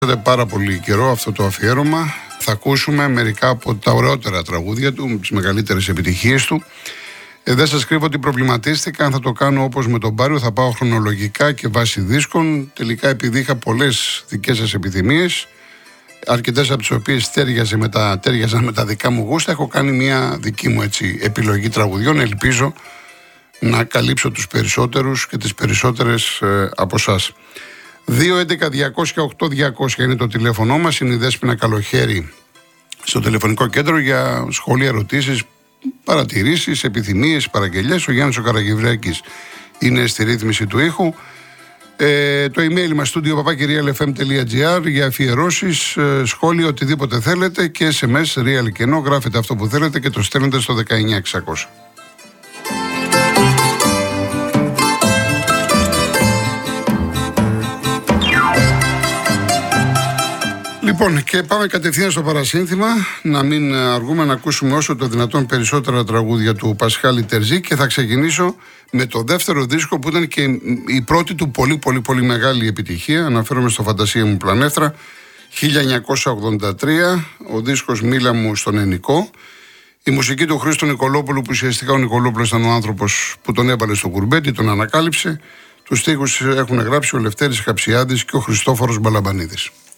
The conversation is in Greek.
Πάρα πολύ καιρό αυτό το αφιέρωμα. Θα ακούσουμε μερικά από τα ωραιότερα τραγούδια του, τις μεγαλύτερες επιτυχίες του. Δεν σας κρύβω ότι προβληματίστηκα αν θα το κάνω όπως με τον Πάριο, θα πάω χρονολογικά και βάσει δίσκων. Τελικά, επειδή είχα πολλές δικές σας επιθυμίες, αρκετές από τις οποίες τέριαζαν με τα δικά μου γούστα, έχω κάνει μια δική μου επιλογή τραγουδιών. Ελπίζω να καλύψω τους περισσότερους και τις περισσότερες από εσάς. 2.11.200.8.200 είναι το τηλέφωνο μας. Είναι η Δέσποινα Καλοχέρη στο τηλεφωνικό κέντρο για σχόλια, ερωτήσεις, παρατηρήσεις, επιθυμίες, παραγγελίες. Ο Γιάννης ο Καραγευρέκης είναι στη ρύθμιση του ήχου. Το email μας studio@realfm.gr για αφιερώσεις, σχόλια, οτιδήποτε θέλετε, και SMS real και no. Γράφετε αυτό που θέλετε και το στέλνετε στο 19600. Λοιπόν, και πάμε κατευθείαν στο παρασύνθημα. Να μην αργούμε, να ακούσουμε όσο το δυνατόν περισσότερα τραγούδια του Πασχάλη Τερζή, και θα ξεκινήσω με το δεύτερο δίσκο που ήταν και η πρώτη του πολύ μεγάλη επιτυχία. Αναφέρομαι στο Φαντασία μου Πλανέφτρα, 1983, ο δίσκος Μίλα μου στον Ενικό. Η μουσική του Χρήστο Νικολόπουλου, που ουσιαστικά ο Νικολόπουλος ήταν ο άνθρωπος που τον έβαλε στο κουρμπέτι, τον ανακάλυψε. Τους στίχους έχουν γράψει ο Λευτέρης Χαψιάδης και ο Χριστόφορος Μπαλαμπανίδης.